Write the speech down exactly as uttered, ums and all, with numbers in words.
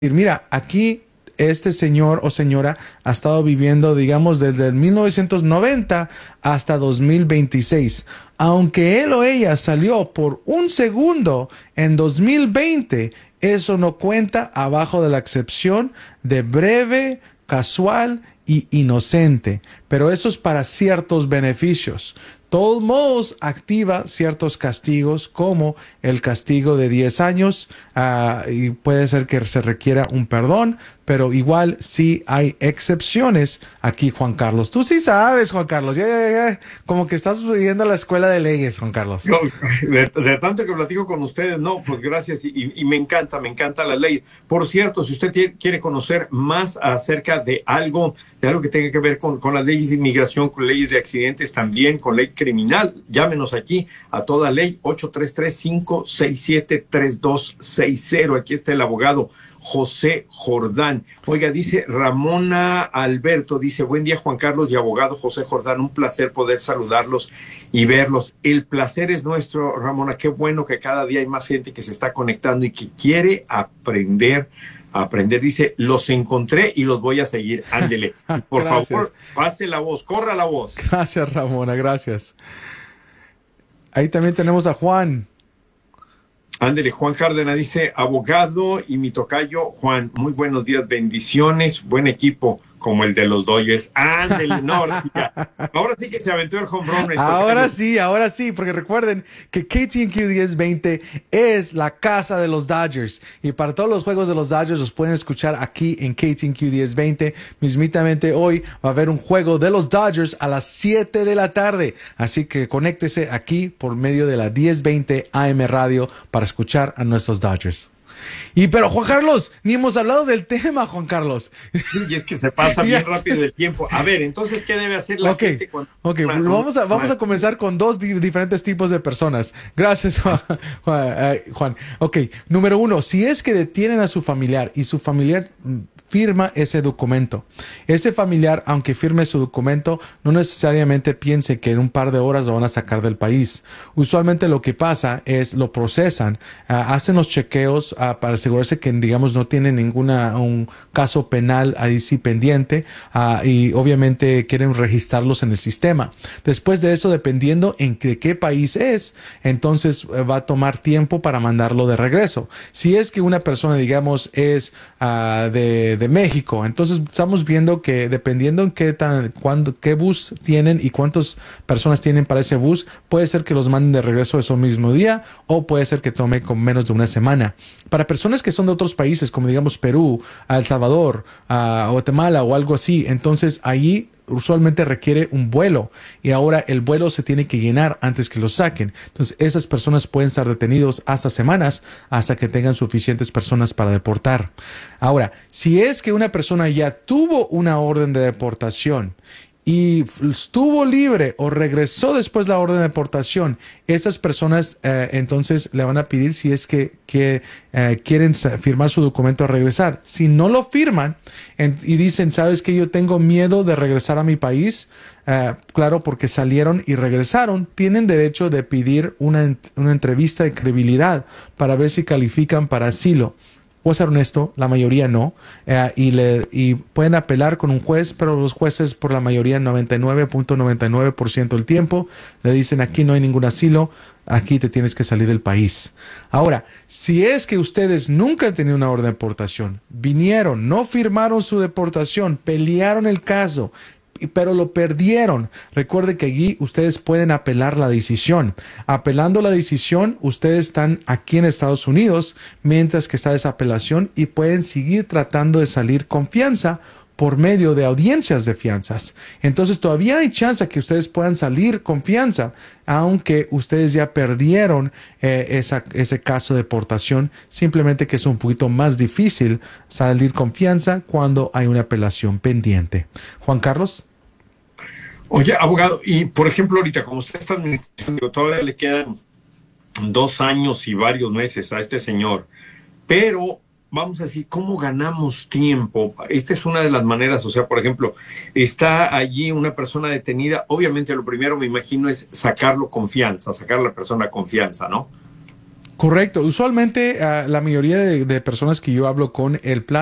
Mira, aquí este señor o señora ha estado viviendo, digamos, desde el mil novecientos noventa hasta dos mil veintiséis. Aunque él o ella salió por un segundo en dos mil veinte, eso no cuenta abajo de la excepción de breve, casual y inocente. Pero eso es para ciertos beneficios. Todos modos, activa ciertos castigos, como el castigo de diez años, uh, y puede ser que se requiera un perdón, pero igual sí hay excepciones aquí, Juan Carlos. Tú sí sabes, Juan Carlos, ya, ya, ya. Como que estás yendo a la escuela de leyes, Juan Carlos. No, de, de tanto que platico con ustedes, no, pues gracias, y, y me encanta, me encanta la ley. Por cierto, si usted tiene, quiere conocer más acerca de algo, de algo que tenga que ver con, con las leyes de inmigración, con leyes de accidentes, también con ley criminal, llámenos aquí a toda ley ocho tres tres, cinco seis siete, tres dos seis cero. Aquí está el abogado José Jordán. Oiga, dice Ramona Alberto, dice, buen día Juan Carlos y abogado José Jordán, un placer poder saludarlos y verlos. El placer es nuestro, Ramona, qué bueno que cada día hay más gente que se está conectando y que quiere aprender, aprender. Dice, los encontré y los voy a seguir, ándele. Y por favor, pase la voz, corra la voz. Gracias, Ramona, gracias. Ahí también tenemos a Juan. Ándele, Juan Cárdenas dice, abogado y mi tocayo Juan, muy buenos días, bendiciones, buen equipo como el de los Dodgers. Ándele, no, ahora sí, ya. Ahora sí que se aventó el home run. El ahora sí, ahora sí, porque recuerden que K T and Q diez veinte es la casa de los Dodgers, y para todos los juegos de los Dodgers los pueden escuchar aquí en K T and Q diez veinte. Mismitamente hoy va a haber un juego de los Dodgers a las siete de la tarde, así que conéctese aquí por medio de la diez veinte A M Radio para escuchar a nuestros Dodgers. Y pero Juan Carlos, ni hemos hablado del tema, Juan Carlos. Y es que se pasa bien rápido el tiempo. A ver, entonces, ¿qué debe hacer la okay, gente cuando... Ok, vamos a, vamos a comenzar con dos di diferentes tipos de personas. Gracias, Juan. Juan. Ok, número uno, si es que detienen a su familiar y su familiar firma ese documento. Ese familiar, aunque firme su documento, no necesariamente piense que en un par de horas lo van a sacar del país. Usualmente lo que pasa es lo procesan, uh, hacen los chequeos uh, para asegurarse que, digamos, no tienen ninguna un caso penal ahí sí pendiente, uh, y obviamente quieren registrarlos en el sistema. Después de eso, dependiendo en de qué país es, entonces uh, va a tomar tiempo para mandarlo de regreso. Si es que una persona, digamos, es uh, de de México, entonces estamos viendo que dependiendo en qué tan, cuándo, qué bus tienen y cuántas personas tienen para ese bus, puede ser que los manden de regreso ese mismo día, o puede ser que tome con menos de una semana. Para personas que son de otros países, como digamos Perú, El Salvador, uh, Guatemala o algo así, entonces allí usualmente requiere un vuelo, y ahora el vuelo se tiene que llenar antes que lo saquen. Entonces esas personas pueden estar detenidos hasta semanas, hasta que tengan suficientes personas para deportar. Ahora, si es que una persona ya tuvo una orden de deportación y estuvo libre o regresó después de la orden de deportación, esas personas eh, entonces le van a pedir si es que, que eh, quieren firmar su documento a regresar. Si no lo firman en, y dicen, sabes que yo tengo miedo de regresar a mi país, eh, claro, porque salieron y regresaron, tienen derecho de pedir una, una entrevista de credibilidad para ver si califican para asilo. Voy a ser honesto, la mayoría no, eh, y, le, y pueden apelar con un juez, pero los jueces por la mayoría, noventa y nueve punto noventa y nueve por ciento del tiempo, le dicen aquí no hay ningún asilo, aquí te tienes que salir del país. Ahora, si es que ustedes nunca han tenido una orden de deportación, vinieron, no firmaron su deportación, pelearon el caso, pero lo perdieron, recuerden que allí ustedes pueden apelar la decisión. Apelando la decisión, ustedes están aquí en Estados Unidos mientras que está esa apelación, y pueden seguir tratando de salir con fianza por medio de audiencias de fianzas. Entonces todavía hay chance que ustedes puedan salir con fianza, aunque ustedes ya perdieron eh, esa, ese caso de deportación, simplemente que es un poquito más difícil salir con fianza cuando hay una apelación pendiente. Juan Carlos. Oye, abogado, y por ejemplo, ahorita, como usted está administrando, todavía le quedan dos años y varios meses a este señor, pero vamos a decir, ¿cómo ganamos tiempo? Esta es una de las maneras, o sea, por ejemplo, está allí una persona detenida, obviamente lo primero me imagino es sacarlo confianza, sacar a la persona confianza, ¿no? Correcto. Usualmente uh, la mayoría de, de personas que yo hablo con el plan